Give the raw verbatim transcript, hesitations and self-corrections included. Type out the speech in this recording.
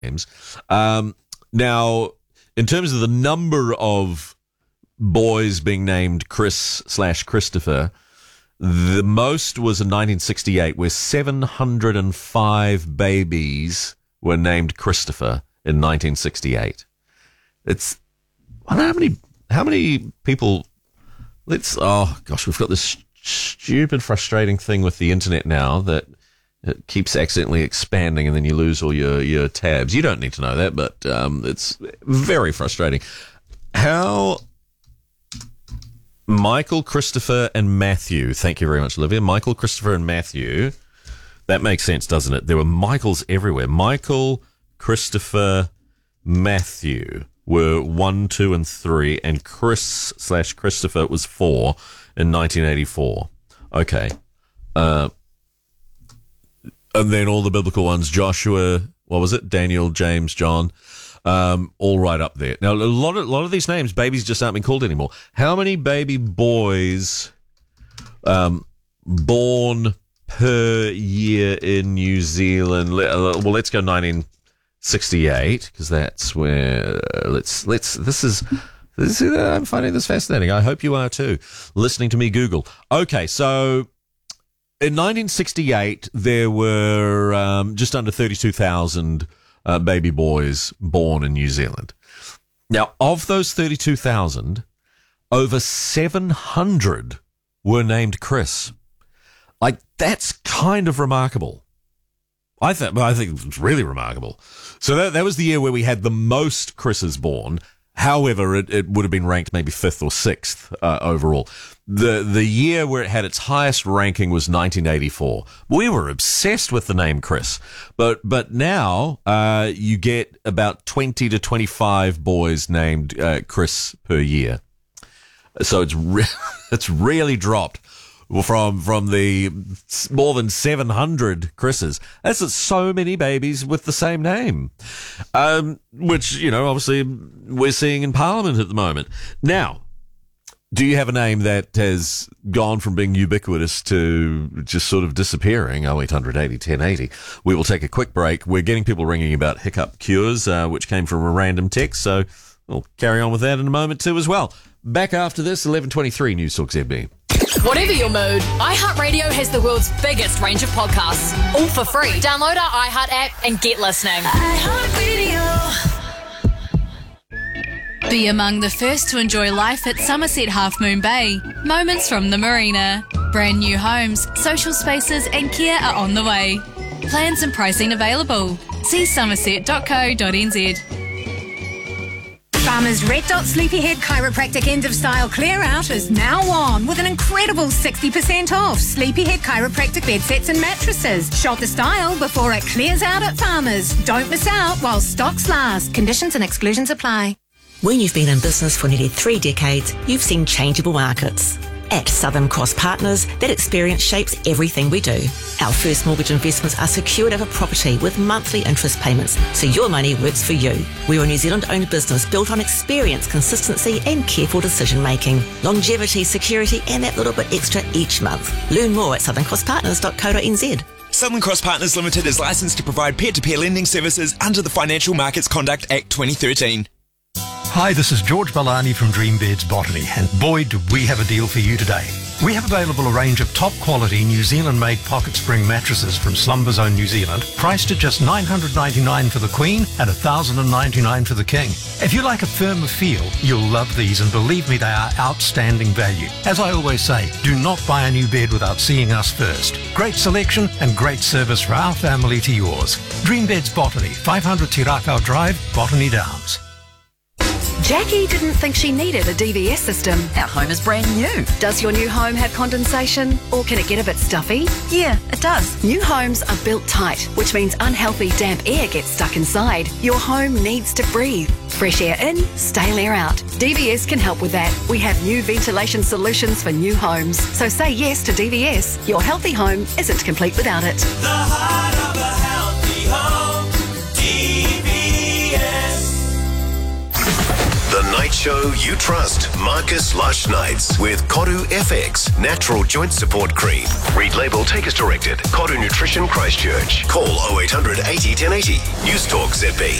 names. Um, now, in terms of the number of boys being named Chris slash Christopher, the most was in nineteen sixty-eight, where seven hundred five babies were named Christopher in nineteen sixty-eight. It's, I don't know how many, how many people, let's, oh gosh, we've got this stupid, frustrating thing with the internet now that it keeps accidentally expanding and then you lose all your, your tabs. You don't need to know that, but um, it's very frustrating. How Michael, Christopher, and Matthew, thank you very much, Olivia. Michael, Christopher, and Matthew. That makes sense, doesn't it? There were Michaels everywhere. Michael, Christopher, Matthew were one, two, and three, and Chris slash Christopher was four in nineteen eighty-four. Okay. Uh, and then all the biblical ones, Joshua, what was it? Daniel, James, John, um, all right up there. Now, a lot of, a lot of these names, babies just aren't being called anymore. How many baby boys um, born per year in New Zealand? Well, let's go nineteen sixty-eight, because that's where, uh, let's, let's, this is, this is, uh, I'm finding this fascinating. I hope you are too, listening to me Google. Okay, so in nineteen sixty-eight, there were um, just under thirty-two thousand uh, baby boys born in New Zealand. Now, of those thirty-two thousand, over seven hundred were named Chris. Like, that's kind of remarkable. I think, I think it's really remarkable. So that, that was the year where we had the most Chris's born. However, it, it would have been ranked maybe fifth or sixth uh, overall. The the year where it had its highest ranking was nineteen eighty-four. We were obsessed with the name Chris, but but now uh, you get about twenty to twenty-five boys named uh, Chris per year. So it's re- it's really dropped from from the more than seven hundred Chris's. That's so many babies with the same name, um, which, you know, obviously we're seeing in Parliament at the moment. Now, do you have a name that has gone from being ubiquitous to just sort of disappearing? oh eight hundred eighty ten eighty. We will take a quick break. We're getting people ringing about hiccup cures, uh, which came from a random text, so we'll carry on with that in a moment too as well. Back after this, eleven twenty-three News Talk Z B. Whatever your mood, iHeartRadio has the world's biggest range of podcasts, all for free. Download our iHeart app and get listening. iHeartRadio. Be among the first to enjoy life at Somerset Half Moon Bay. Moments from the marina. Brand new homes, social spaces and care are on the way. Plans and pricing available. See somerset dot co dot n z. Farmers Red Dot Sleepyhead Chiropractic End of Style Clear Out is now on with an incredible sixty percent off Sleepyhead Chiropractic bed sets and mattresses. Shop the style before it clears out at Farmers. Don't miss out while stocks last. Conditions and exclusions apply. When you've been in business for nearly three decades, you've seen changeable markets. At Southern Cross Partners, that experience shapes everything we do. Our first mortgage investments are secured over property with monthly interest payments, so your money works for you. We're a New Zealand-owned business built on experience, consistency and careful decision-making. Longevity, security and that little bit extra each month. Learn more at southern cross partners dot co dot n z. Southern Cross Partners Limited is licensed to provide peer-to-peer lending services under the Financial Markets Conduct Act twenty thirteen. Hi, this is George Balani from Dream Beds Botany, and boy, do we have a deal for you today. We have available a range of top-quality New Zealand-made pocket spring mattresses from Slumber Zone New Zealand, priced at just nine hundred ninety-nine dollars for the Queen and one thousand ninety-nine dollars for the King. If you like a firmer feel, you'll love these, and believe me, they are outstanding value. As I always say, do not buy a new bed without seeing us first. Great selection and great service for our family to yours. Dream Beds Botany, five hundred Te Rakau Drive, Botany Downs. Jackie didn't think she needed a D V S system. Our home is brand new. Does your new home have condensation, or can it get a bit stuffy? Yeah, it does. New homes are built tight, which means unhealthy damp air gets stuck inside. Your home needs to breathe. Fresh air in, stale air out. D V S can help with that. We have new ventilation solutions for new homes. So say yes to D V S. Your healthy home isn't complete without it. The heart of a healthy home. D V S. The Night show you trust. Marcus Lush Nights with Koru F X Natural Joint Support Cream. Read label, take as directed. Koru Nutrition Christchurch. Call oh eight hundred eighty ten eighty. News Talk Z B.